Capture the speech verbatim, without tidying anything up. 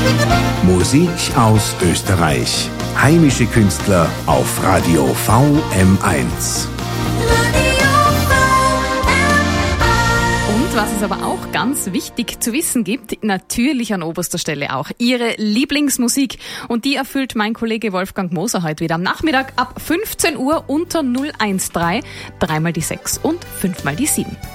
Musik aus Österreich. Heimische Künstler auf Radio V M eins. Und was es aber auch ganz wichtig zu wissen gibt, natürlich an oberster Stelle auch Ihre Lieblingsmusik. Und die erfüllt mein Kollege Wolfgang Moser heute wieder am Nachmittag ab fünfzehn Uhr unter null eins drei, dreimal die sechs und fünfmal die sieben.